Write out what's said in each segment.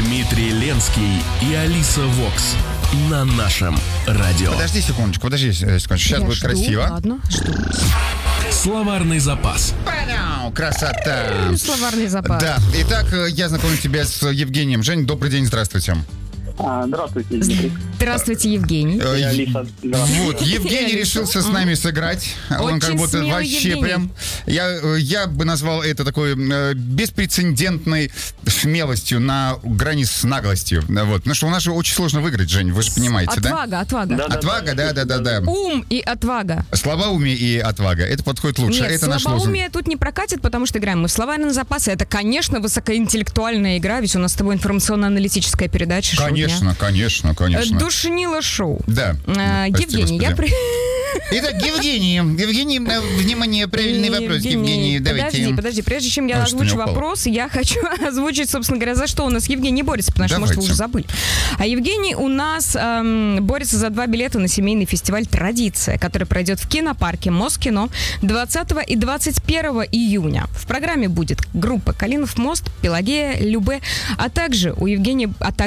Дмитрий Ленский и Алиса Вокс на нашем радио. Подожди секундочку. Сейчас будет жду, красиво. Ладно, жду. Словарный запас. Красота. Словарный запас. Да. Итак, я знакомлю тебя с Евгением. Жень, добрый день, здравствуйте. Здравствуйте, Дмитрий. Здравствуйте, Евгений. Я Алиса. Здравствуйте. Вот, Евгений решился с нами сыграть. Он как Очень будто смелый вообще Евгений. прям... Я бы назвал это такой беспрецедентной смелостью на грани с наглостью. Вот. Потому что у нас же очень сложно выиграть, Жень, вы же понимаете, да? Отвага. Отвага, да. Ум и отвага. Слабоумие и отвага. Это подходит лучше. Нет, это наш лозунг. слабоумие тут не прокатит, потому что играем мы в словарный запас. Это, конечно, высокоинтеллектуальная игра, ведь у нас с тобой информационно-аналитическая передача. шоу дня. Конечно. Душнило шоу. Да. Прости, Евгений, господи. Итак, Евгений, внимание, правильный вопрос. Евгений, давайте. Подожди, прежде чем я Что, не озвучу упало? вопрос, я хочу озвучить, собственно говоря, за что у нас Евгений борется, потому что, может, вы Давайте. уже забыли. А Евгений у нас борется за 2 билета на семейный фестиваль «Традиция», который пройдет в кинопарке Москино 20 и 21 июня. В программе будет группа «Калинов мост», «Пелагея», «Любе», а также у Евгения,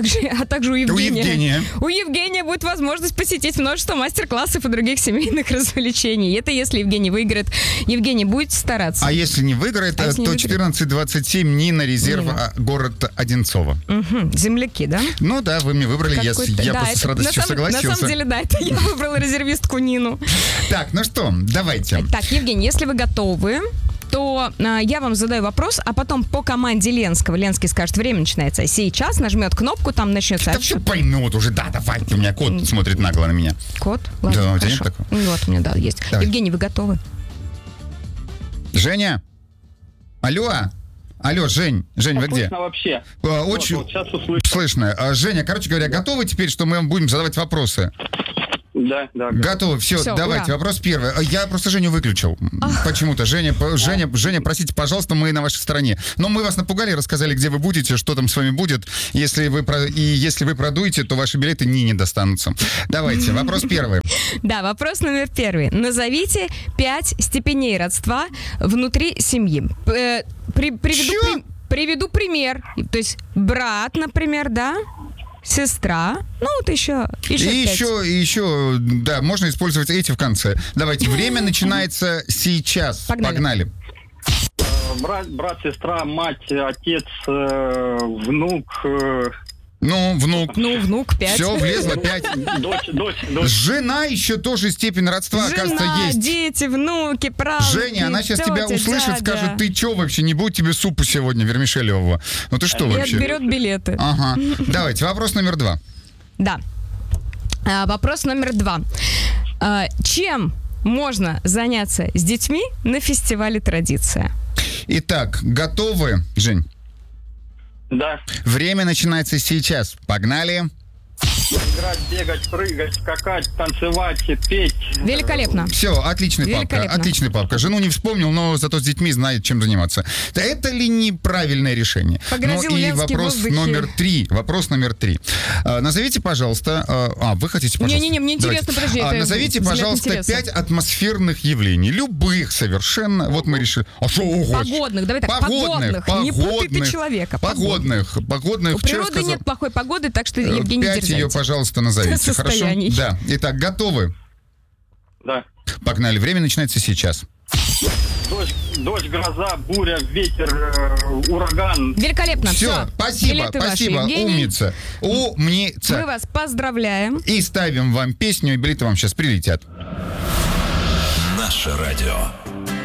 у Евгения будет возможность посетить множество мастер-классов и других семейных развлечений. Это если Евгений выиграет. Евгений, будете стараться. А если не выиграет, А если не то выиграет? 14:27 Нина, резерв, Нина. город Одинцово. Земляки, да? Ну да, вы мне выбрали, я Какой-то- да, просто с это радостью на согласился. самом деле, да, это я выбрала резервистку Нину. Так, ну что, давайте. Так, Евгений, если вы готовы, то я вам задаю вопрос, а потом по команде Ленского. Ленский скажет, время начинается сейчас, нажмет кнопку, там начнется Да все поймут уже, да, давайте. У меня кот смотрит нагло на меня. код. Ладно, Да, у тебя хорошо. нет такого? Вот, у меня, да, есть. Давай. Евгений, вы готовы? Женя? Алло, Жень, вы где? Слышно вообще. Очень Вот, сейчас услышу. слышно. Женя, короче говоря, готовы теперь, что мы вам будем задавать вопросы? Да. Готовы, все, Всё, давайте. ура. Вопрос первый. Я просто Женю выключил. Почему-то. Женя, простите, пожалуйста, мы на вашей стороне. Но мы вас напугали, рассказали, где вы будете, что там с вами будет. Если вы продуете, то ваши билеты не достанутся. Давайте, вопрос первый. Да, вопрос номер 1. Назовите 5 степеней родства внутри семьи. Приведу пример. То есть брат, например, да? Сестра. Ну, вот еще И 5. еще, да, можно использовать эти в конце. Давайте, время начинается сейчас. Погнали. Брат, сестра, мать, отец, внук, Внук. 5. Все, влезло 5. дочь. Жена еще тоже степень родства, оказывается, Жена, есть. дети, внуки, правнуки, Женя, она сейчас тебя тетя, услышит, дядя. скажет, ты че вообще, не будет тебе супу сегодня вермишелевого. Ну ты что И вообще? отберет билеты. Ага. Давайте, вопрос номер 2. Да. Вопрос номер 2. Чем можно заняться с детьми на фестивале «Традиция»? Итак, готовы, Жень? Да. Время начинается сейчас. Погнали. Играть, бегать, прыгать, скакать, танцевать, петь. Великолепно. Все, отличный папка. Жену не вспомнил, но зато с детьми знает, чем заниматься. Да это ли неправильное решение? Погрозил Ну и Ленский в вопрос воздухе. номер 3. Назовите, пожалуйста... вы хотите, пожалуйста? Не-не-не, мне интересно, Давайте. подожди. это Назовите, взгляд пожалуйста, интереса. 5 атмосферных явлений. Любых совершенно. Вот мы решили... А что угодно? Погодных, давай так, погодных. Не путай ты человека. Погодных. У природы нет плохой погоды, так что, Евгений, 5 дерзайте. ее, пожалуйста, назовите. Хорошо? Состояний. Да. Итак, готовы? Да. Погнали. Время начинается сейчас. Дождь, гроза, буря, ветер, ураган. Великолепно. Все, спасибо, Евгений. умница. Мы вас поздравляем. И ставим вам песню, и билеты вам сейчас прилетят. Наше радио.